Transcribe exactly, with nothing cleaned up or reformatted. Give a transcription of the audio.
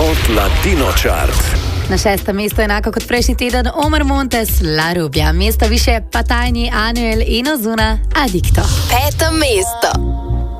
Hot Latino Chart. Na šestem mestu, enako kot prejšnji teden, Omar Montes, La Rubia. Mesto više pa tajni Anuel in Ozuna, Adicto. Peto mesto.